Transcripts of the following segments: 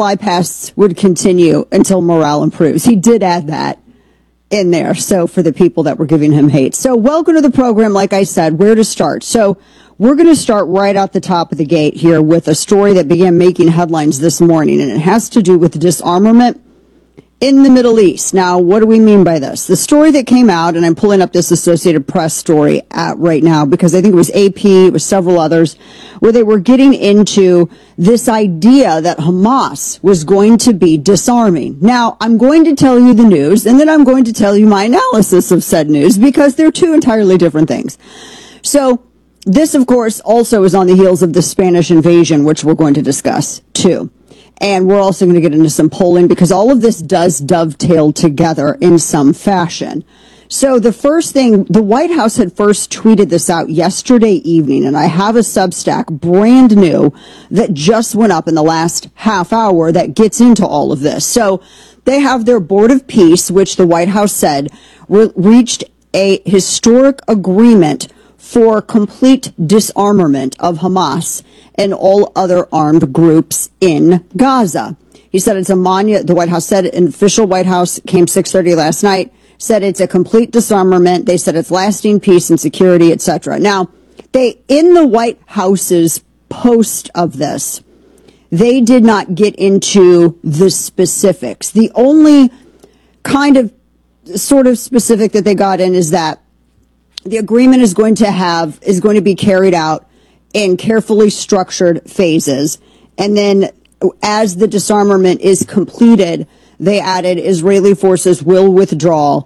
bypass would continue until morale improves. He did add that in there. So for the people that were giving him hate. So welcome to the program. Like I said, where to start? So we're going to start right out the top of the gate here with a story that began making headlines this morning, and it has to do with disarmament in the Middle East. Now, what do we mean by this? The story that came out, and I'm pulling up this Associated Press story right now because I think it was AP, it was several others, where they were getting into this idea that Hamas was going to be disarming. Now, I'm going to tell you the news, and then I'm going to tell you my analysis of said news because they're two entirely different things. So, this, of course, also is on the heels of the Spanish invasion, which we're going to discuss, too. And we're also going to get into some polling because all of this does dovetail together in some fashion. So the first thing, the White House had first tweeted this out yesterday evening, and I have a Substack brand new that just went up in the last half hour that gets into all of this. So they have their Board of Peace, which the White House said reached a historic agreement for complete disarmament of Hamas and all other armed groups in Gaza. He said it's a monument. The White House said, an official White House came 6:30 last night, said it's a complete disarmament. They said it's lasting peace and security, etc. Now, in the White House's post of this, they did not get into the specifics. The only kind of sort of specific that they got in is that the agreement is going to be carried out in carefully structured phases. And then as the disarmament is completed, they added Israeli forces will withdraw,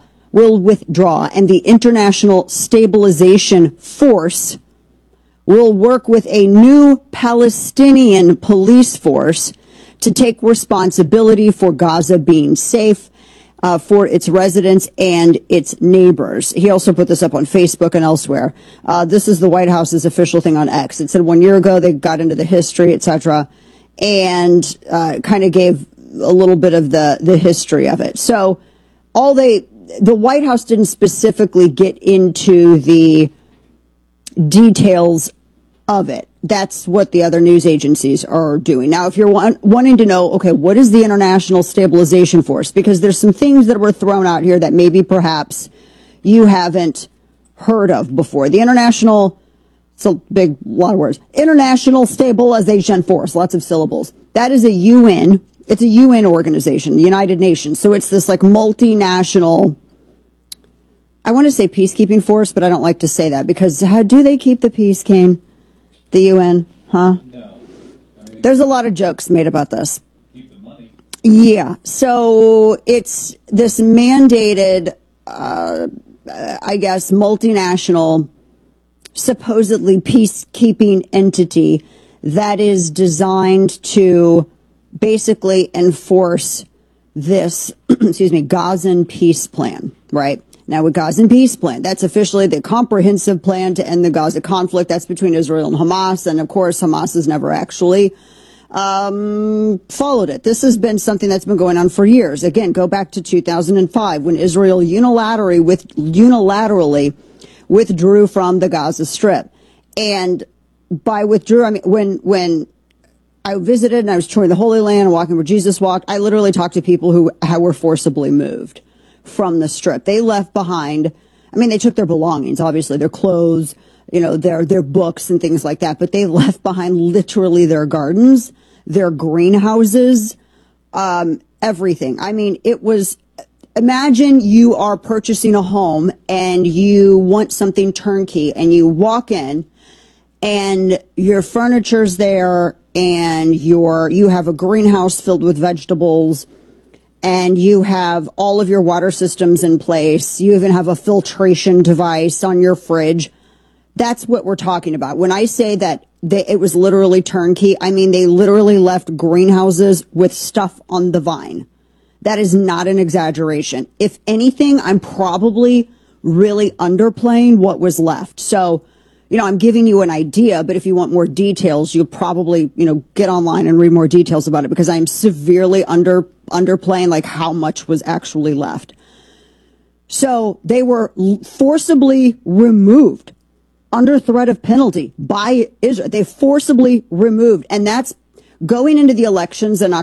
and the International Stabilization Force will work with a new Palestinian police force to take responsibility for Gaza being safe for its residents and its neighbors. He also put this up on Facebook and elsewhere. This is the White House's official thing on X. It said 1 year ago they got into the history, etc., and kind of gave a little bit of the history of it. So the White House didn't specifically get into the details of it. That's what the other news agencies are doing. Now, if you're wanting to know, okay, what is the International Stabilization Force? Because there's some things that were thrown out here that maybe perhaps you haven't heard of before. The International, it's a lot of words, International Stabilization Force, lots of syllables. That is it's a UN organization, the United Nations. So it's this like multinational, I want to say peacekeeping force, but I don't like to say that because how do they keep the peace, Kane? The UN, huh? No. There's a lot of jokes made about this. Keep the money. Yeah. So it's this mandated, I guess, multinational, supposedly peacekeeping entity that is designed to basically enforce this, Gazan peace plan, right? Now, with Gazan peace plan, that's officially the comprehensive plan to end the Gaza conflict. That's between Israel and Hamas. And of course, Hamas has never actually followed it. This has been something that's been going on for years. Again, go back to 2005 when Israel unilaterally withdrew from the Gaza Strip. And by withdrew, I mean, when I visited and I was touring the Holy Land and walking where Jesus walked, I literally talked to people who were forcibly moved from the Strip. They left behind, I mean, they took their belongings, obviously, their clothes, their books and things like that, but they left behind literally their gardens, their greenhouses, everything. I mean, imagine you are purchasing a home and you want something turnkey and you walk in and your furniture's there and you have a greenhouse filled with vegetables and you have all of your water systems in place. You even have a filtration device on your fridge. That's what we're talking about. When I say that it was literally turnkey, I mean they literally left greenhouses with stuff on the vine. That is not an exaggeration. If anything, I'm probably really underplaying what was left. So, I'm giving you an idea, but if you want more details, you'll probably, get online and read more details about it because I'm severely underplaying like how much was actually left. So they were forcibly removed under threat of penalty by Israel. They forcibly removed, and that's going into the elections in